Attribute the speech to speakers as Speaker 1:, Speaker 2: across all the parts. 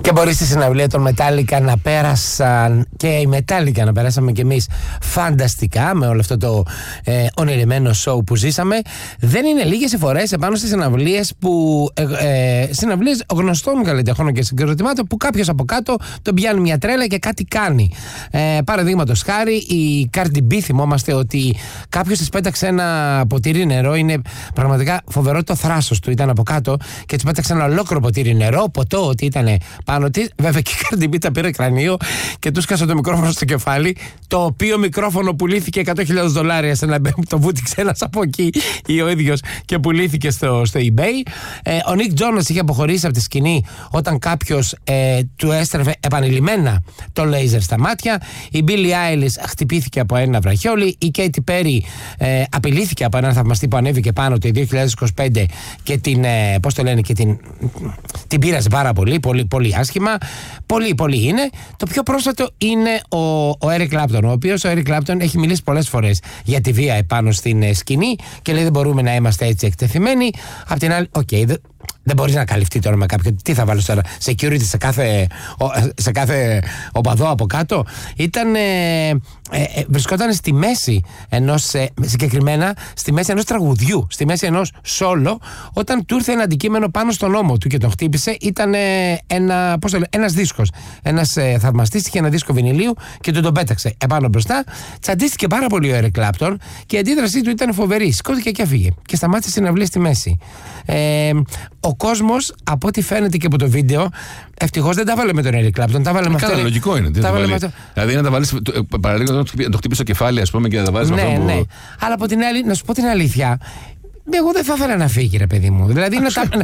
Speaker 1: Και μπορεί στη συναυλία των Metallica να πέρασαν και οι Metallica να περάσαμε κι εμείς φανταστικά με όλο αυτό το ονειρεμένο show που ζήσαμε. Δεν είναι λίγες οι φορές επάνω στις συναυλίες συναυλίες γνωστών καλλιτεχνών και συγκροτημάτων που κάποιος από κάτω τον πιάνει μια τρέλα και κάτι κάνει. Παραδείγματος χάρη, η Cardi B, θυμόμαστε ότι κάποιος της πέταξε ένα ποτήρι νερό. Είναι πραγματικά φοβερό το θράσος του, ήταν από κάτω και της πέταξε ένα ολόκληρο ποτήρι νερό. Ποτό ότι ήταν πάνω της. Βέβαια και η Cardi B τα πήρε κρανίο και του σκάσε το μικρόφωνο στο κεφάλι. Το οποίο μικρόφωνο πουλήθηκε $100,000 σε το βούτυξε ένας από εκεί ή ο ίδιος και πουλήθηκε στο eBay. Ο Nick Jonas είχε αποχωρήσει από τη σκηνή όταν κάποιος του έστρεφε επανειλημμένα το λέιζερ στα μάτια. Η Billie Eilish χτυπήθηκε από ένα βραχιόλι. Η Katy Perry απειλήθηκε από έναν θαυμαστή που ανέβηκε πάνω το 2025 και την πείρασε πάρα πολύ, πολύ, πολύ άσχημα. Πολύ είναι. Το πιο πρόσφατο είναι ο Eric Clapton, ο οποίος ο Eric Clapton έχει μιλήσει πολλές φορές για τη βία επάνω στην σκηνή και λέει δεν μπορούμε να είμαστε έτσι εκτεθειμένοι. Απ' την άλλη, δεν μπορείς να καλυφθεί τώρα με κάποιον. Τι θα βάλεις τώρα, security σε κάθε οπαδό από κάτω. Βρισκόταν στη μέση συγκεκριμένα στη μέση ενός τραγουδιού, στη μέση ενός solo, όταν του ήρθε ένα αντικείμενο πάνω στον ώμο του και τον χτύπησε. Ήταν ένας δίσκος. Ένας θαυμαστής είχε ένα δίσκο βινιλίου και τον πέταξε επάνω μπροστά. Τσαντίστηκε πάρα πολύ ο Eric Clapton και η αντίδρασή του ήταν φοβερή. Σηκώθηκε και έφυγε και σταμάτησε την συναυλία στη μέση. Ο κόσμος, από ό,τι φαίνεται και από το βίντεο, ευτυχώς δεν τα βάλε με τον Eric Clapton. Τα βάλε με αυτόν.
Speaker 2: Καλά, λογικό είναι. Δηλαδή να τα βάλεις, παραδείγματος, να το χτυπήσει το κεφάλι, ας πούμε, και να τα βάλεις με αυτό που...
Speaker 1: Ναι. Αλλά από την άλλη, να σου πω την αλήθεια, εγώ δεν θα ήθελα να φύγει, ρε παιδί μου. Δηλαδή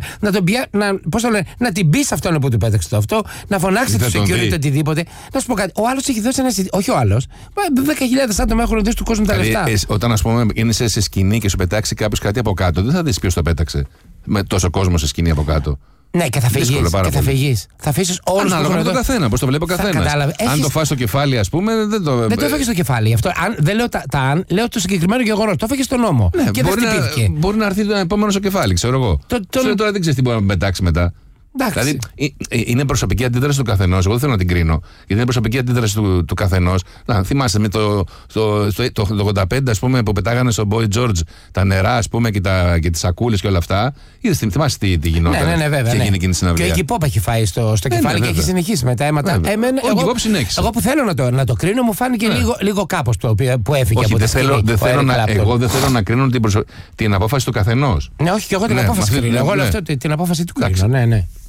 Speaker 1: να την πει αυτόν που του πέταξε το αυτό, να φωνάξει το security οτιδήποτε. Να σου πω κάτι. Ο άλλος έχει δώσει ένα. Όχι ο άλλος. 10.000 άτομα έχουν δώσει του κόσμου τα λεφτά.
Speaker 2: Όταν, ας πούμε, είναι σε σκηνή και σου πετάξει κάποιος κάτι από κάτω, δεν θα δεις ποιος το πέταξε. Με τόσο κόσμο σε σκηνή από κάτω.
Speaker 1: Ναι, και θα φύγεις. Θα αφήσεις όλους.
Speaker 2: Ανάλογα με τον καθένα, πώς το βλέπει ο καθένας. Αν το φας στο κεφάλι, ας πούμε, δεν το
Speaker 1: έφαγες στο κεφάλι. Αυτό, δεν λέω λέω το συγκεκριμένο γεγονός. Το έφαγες στον νόμο.
Speaker 2: Ναι,
Speaker 1: και δεν χτυπήθηκε.
Speaker 2: Μπορεί να έρθει το επόμενο στο κεφάλι, ξέρω εγώ. Τώρα δεν ξέρεις τι μπορεί να πετάξει μετά. Δηλαδή είναι προσωπική αντίδραση του καθενός. Εγώ δεν θέλω να την κρίνω. Γιατί είναι προσωπική αντίδραση του καθενός. Θυμάσαι με το 85, ας πούμε, που πετάγανε στον Boy George τα νερά, ας πούμε, και τις σακούλες και όλα αυτά. Θυμάσαι τι γινόταν.
Speaker 1: Ναι, βέβαια.
Speaker 2: Τι έγινε εκείνη η συναυλία.
Speaker 1: Και ο Iggy Pop έχει φάει στο κεφάλι και έχει συνεχίσει με τα αίματα. Εγώ που θέλω να το κρίνω, μου φάνηκε λίγο κάπως που έφυγε από τη σκηνή.
Speaker 2: Εγώ δεν θέλω να κρίνω την απόφαση του καθενός.
Speaker 1: Ναι, όχι, και εγώ την απόφαση κρίνω. Εγώ λέω την απόφαση του κρίνω. Ναι.